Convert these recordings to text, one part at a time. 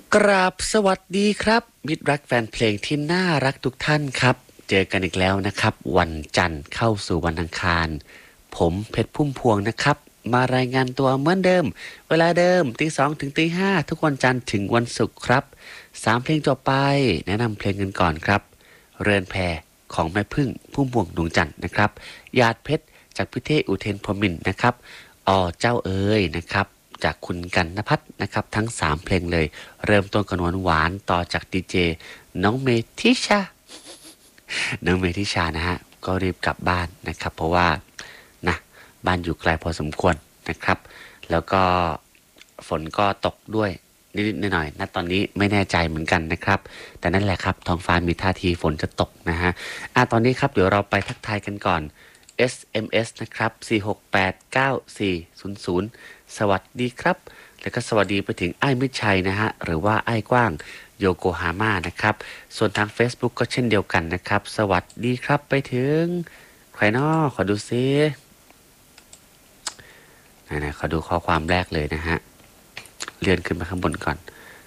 กราบสวัสดีครับมิตรรักแฟนเพลงที่น่ารักทุกท่านครับเจอกันอีกแล้วนะครับวันจันทร์เข้าสู่วันอังคารผมเพชรพุ่มพวงนะครับมารายงานตัวเหมือนเดิมเวลาเดิมตี 2ถึงตี 5ทุกวันจันทร์ถึงวันศุกร์ครับ3 เพลงจบไปแนะนำเพลงกันก่อนครับเรือนแพของแม่พึ่งพุ่มพวงดวงจันทร์นะครับหยาดเพชรจากพิเทพอุเทนพรหมินทร์นะครับเจ้าเอ๋ยนะครับจากคุณกันณภัทรนะครับทั้ง3 เพลงเลยเริ่มต้นกันหวานต่อจากดีเจน้องเมทิชาน้องเมทิชานะฮะก็รีบกลับบ้านนะครับเพราะว่านะบ้านอยู่ไกลพอสมควรนะครับแล้วก็ฝนก็ตกด้วยนิดๆหน่อยๆณตอนนี้ไม่แน่ใจเหมือนกันนะครับแต่นั่นแหละครับท้องฟ้ามีท่าทีฝนจะตกนะฮะตอนนี้ครับเดี๋ยวเราไปทักทายกันก่อน SMS นะครับ4689400สวัสดีครับแล้วก็สวัสดีไปถึงไอ้มิตรชัยนะฮะหรือว่าไอ้กว้างโยโกฮาม่านะครับส่วนทาง Facebook ก็เช่นเดียวกันนะครับสวัสดีครับไปถึงใครน้อขอดูซิไหนๆขอดูข้อความแรกเลยนะฮะเลื่อนขึ้นมาข้างบนก่อน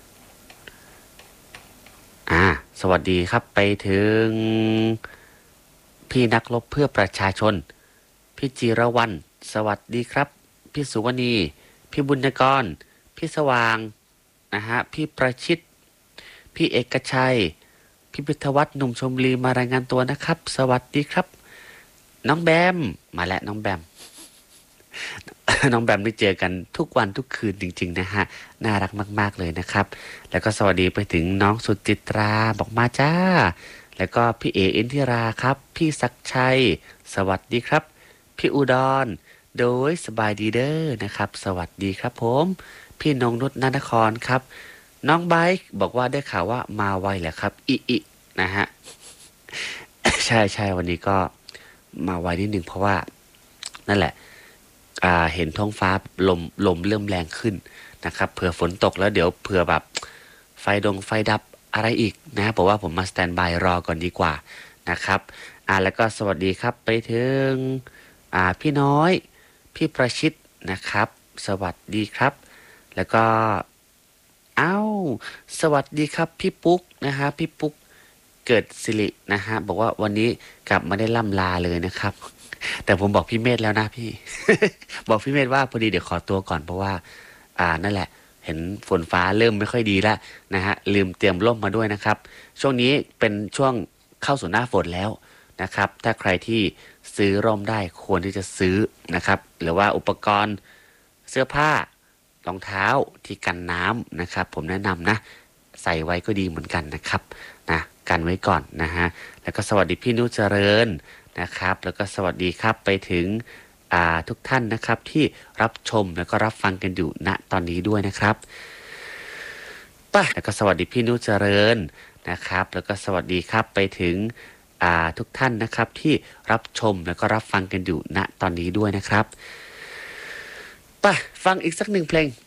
สวัสดีครับไปถึงพี่นักรบเพื่อประชาชนพี่จิรวรรณสวัสดีครับพี่สุวรรณีพี่บุญกรพี่สว่างนะฮะพี่ประชิตพี่เอกชัยพี่พิทวัฒน์หนุ่มชมบุรีมารายงานตัวนะครับสวัสดีครับน้องแบมมาแล้วน้องแบม น้องแบมได้เจอกันทุกวันทุกคืนจริงๆนะฮะน่ารักมากๆเลยนะครับแล้วก็สวัสดีไปถึงน้องสุจิตราบอกมาจ้าแล้วก็พี่เออินทิราครับพี่ศักดิ์ชัยสวัสดีครับพี่อุดรโดยสบายดีเด้อนะครับสวัสดีครับผมพี่นงนุชนนครครับน้องไบค์บอกว่าได้ข่าวว่ามาไวแหละครับอินะฮะ ใช่วันนี้ก็มาไวนิดนึงเพราะว่านั่นแหละเห็นท้องฟ้าลมเริ่มแรงขึ้นนะครับเผื่อฝนตกแล้วเดี๋ยวเผื่อแบบไฟดับอะไรอีกนะบอกว่าผมมาสแตนบายรอก่อนดีกว่านะครับแล้วก็สวัสดีครับไปถึงพี่น้อยพี่ประชิตนะครับสวัสดีครับแล้วก็สวัสดีครับพี่ปุ๊กนะฮะพี่ปุ๊กเกิดสิรินะฮะบอกว่าวันนี้กลับมาได้ล่ำลาเลยนะครับแต่ผมบอกพี่เมธแล้วนะพี่ บอกพี่เมธว่าพอดีเดี๋ยวขอตัวก่อนเพราะว่านั่นแหละเห็นฝนฟ้าเริ่มไม่ค่อยดีแล้วนะฮะลืมเตรียมร่มมาด้วยนะครับช่วงนี้เป็นช่วงเข้าสู่หน้าฝนแล้วนะครับถ้าใครที่ซื้อร่มได้ควรที่จะซื้อนะครับหรือว่าอุปกรณ์เสื้อผ้ารองเท้าที่กันน้ำนะครับผมแนะนำนะใส่ไว้ก็ดีเหมือนกันนะครับนะกันไว้ก่อนนะฮะแล้วก็สวัสดีพี่นุชเจริญนะครับแล้วก็สวัสดีครับไปถึงทุกท่านนะครับที่รับชมแล้วก็รับฟังกันอยู่ณตอนนี้ด้วยนะครับแล้วก็สวัสดีพี่นุชเจริญนะครับแล้วก็สวัสดีครับไปถึงทุกท่านนะครับที่รับชมแล้วก็รับฟังกันอยู่ณตอนนี้ด้วยนะครับฟังอีกสักหนึ่งเพลง